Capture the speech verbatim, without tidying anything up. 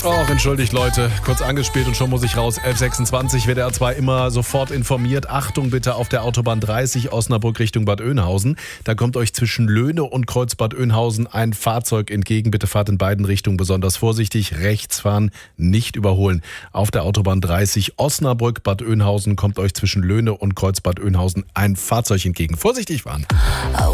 Och, entschuldigt Leute, kurz angespielt und schon muss ich raus. elf Uhr sechsundzwanzig, W D R zwei immer sofort informiert. Achtung bitte auf der Autobahn dreißig Osnabrück Richtung Bad Oeynhausen. Da kommt euch zwischen Löhne und Kreuz Bad Oeynhausen ein Fahrzeug entgegen. Bitte fahrt in beiden Richtungen besonders vorsichtig. Rechts fahren, nicht überholen. Auf der Autobahn dreißig Osnabrück Bad Oeynhausen kommt euch zwischen Löhne und Kreuz Bad Oeynhausen ein Fahrzeug entgegen. Vorsichtig fahren.